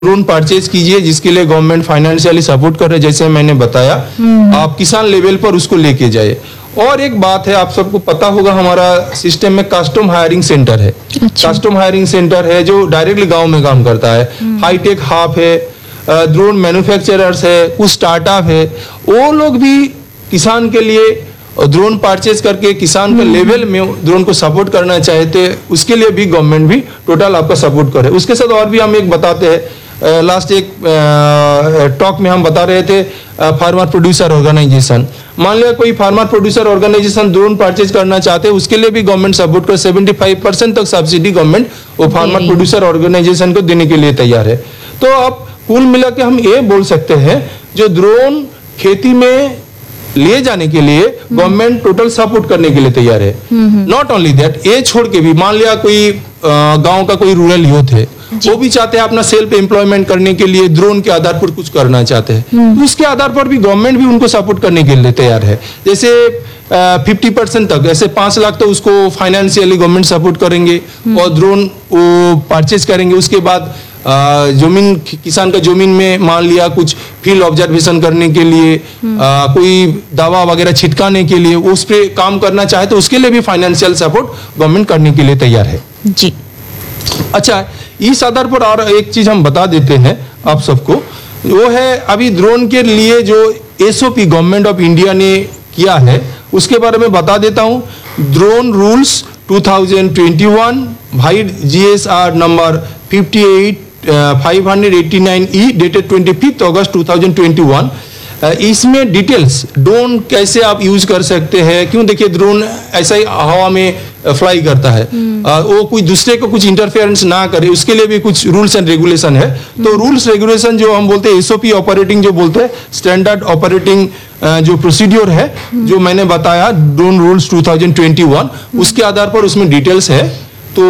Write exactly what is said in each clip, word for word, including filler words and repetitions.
Drone purchase कीजिए, जिसके लिए गवर्नमेंट फाइनेंशियली सपोर्ट कर रहे हैं, जैसे मैंने बताया। आप किसान लेवल पर उसको लेके जाए। और एक बात है, आप सबको पता होगा, हमारा सिस्टम में कस्टम हायरिंग सेंटर है। अच्छा। कस्टम हायरिंग सेंटर है जो डायरेक्टली गांव में काम करता है। हाईटेक हब है, ड्रोन मैन्युफैक्चरर्स है, कुछ स्टार्टअप है, वो लोग भी किसान के लिए ड्रोन परचेज करके किसान के लेवल में ड्रोन को सपोर्ट करना चाहते हैं, उसके लिए भी गवर्नमेंट भी टोटल आपका सपोर्ट करे। उसके साथ और भी हम एक बताते हैं, लास्ट एक टॉक में हम बता रहे थे फार्मर प्रोड्यूसर ऑर्गेनाइजेशन। मान लिया कोई farmer producer organisation drone purchase करना चाहते हैं, उसके लिए भी गवर्नमेंट सपोर्ट कर पचहत्तर परसेंट तक सब्सिडी गवर्नमेंट वो फार्मर प्रोड्यूसर ऑर्गेनाइजेशन को देने के लिए तैयार है। तो अब कुल मिला के हम ये बोल सकते हैं, जो ड्रोन खेती में ले जाने के लिए गवर्नमेंट टोटल सपोर्ट करने के लिए तैयार है। नॉट ओनली दैट, ये छोड़ के भी मान लिया कोई गांव का कोई रूरल यूथ है, वो भी चाहते हैं अपना सेल्फ एम्प्लॉयमेंट करने के लिए ड्रोन के आधार पर कुछ करना चाहते हैं, तो उसके आधार पर भी गवर्नमेंट भी उनको सपोर्ट करने के लिए तैयार है। जैसे फिफ्टी परसेंट तक, ऐसे पांच लाख तो उसको फाइनेंशियली गवर्नमेंट सपोर्ट करेंगे और ड्रोन वो परचेज करेंगे। उसके बाद जमीन, किसान का जमीन में मान लिया कुछ फील्ड ऑब्जर्वेशन करने के लिए, आ, कोई दवा वगैरह छिटकाने के लिए, उस पे काम करना चाहे तो उसके लिए भी फाइनेंशियल सपोर्ट गवर्नमेंट करने के लिए तैयार है जी। अच्छा, इस आधार पर और एक चीज हम बता देते हैं आप सबको, वो है अभी ड्रोन के लिए जो एसओपी गवर्नमेंट ऑफ इंडिया ने किया है, उसके बारे में बता देता हूं। Drone rules two thousand twenty one भाई GSR number fifty eight five eighty nine ई डेटेड ट्वेंटी फिफ्थ अगस्त टू थाउजेंड ट्वेंटी वन। इसमें डिटेल्स ड्रोन कैसे आप यूज कर सकते हैं, क्यों देखिए ड्रोन ऐसा ही हवा में फ्लाई करता है, आ, वो कोई दूसरे को कुछ इंटरफेरेंस ना करे, उसके लिए भी कुछ रूल्स एंड रेगुलेशन है। तो रूल्स रेगुलेशन जो हम बोलते हैं एसओपी ऑपरेटिंग जो बोलते हैं, स्टैंडर्ड ऑपरेटिंग जो प्रोसीड्योर है, जो मैंने बताया drone rules two thousand twenty one, उसके आधार पर उसमें डिटेल्स है। तो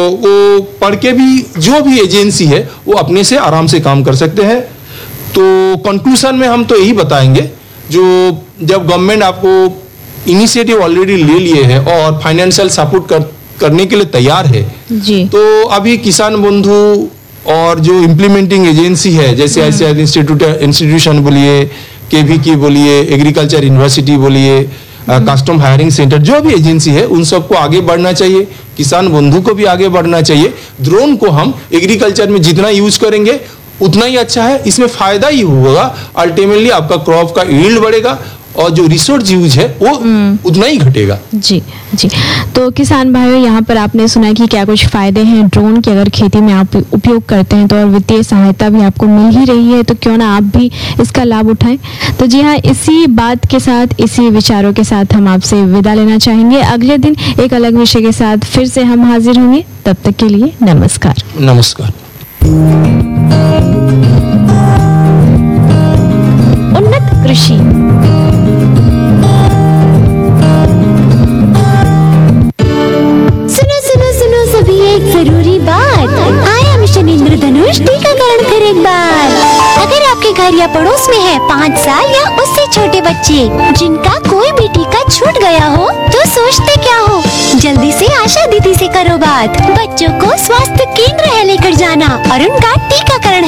वो पढ़ के भी जो भी एजेंसी है वो अपने से आराम से काम कर सकते हैं। तो कंक्लूजन में हम तो यही बताएंगे, जो जब गवर्नमेंट आपको इनिशिएटिव ऑलरेडी ले लिए है और फाइनेंशियल सपोर्ट कर, करने के लिए तैयार है जी, तो अभी किसान बंधु और जो इम्प्लीमेंटिंग एजेंसी है, जैसे ऐसे इंस्टीट्यूट इंस्टीट्यूशन बोलिए, केवी की बोलिए, एग्रीकल्चर यूनिवर्सिटी बोलिए, कस्टम हायरिंग सेंटर, जो भी एजेंसी है उन सबको आगे बढ़ना चाहिए, किसान बंधु को भी आगे बढ़ना चाहिए। ड्रोन को हम एग्रीकल्चर में जितना यूज करेंगे उतना ही अच्छा है, इसमें फायदा ही होगा। अल्टीमेटली आपका क्रॉप का यील्ड बढ़ेगा और जो रिसोर्स यूज है वो उतना ही घटेगा। जी जी। तो किसान भाइयों, यहाँ पर आपने सुना कि क्या कुछ फायदे हैं ड्रोन के, अगर खेती में आप उपयोग करते हैं तो, और वित्तीय सहायता भी आपको मिल ही रही है, तो क्यों ना आप भी इसका लाभ उठाएं। तो जी हाँ, इसी बात के साथ, इसी विचारों के साथ हम आपसे विदा लेना चाहेंगे। अगले दिन एक अलग विषय के साथ फिर से हम हाजिर होंगे, तब तक के लिए नमस्कार। नमस्कार। उन्नत कृषि। सुनो सुनो सुनो सभी, एक जरूरी बात, आया मिशन इंद्रधनुष टीकाकरण फिर एक बार। अगर आपके घर या पड़ोस में है पाँच साल या उससे छोटे बच्चे जिनका कोई भी टीका छूट गया हो, तो सोचते क्या हो, जल्दी से आशा दीदी से करो बात। बच्चों को स्वास्थ्य केंद्र है लेकर जाना और उनका टीकाकरण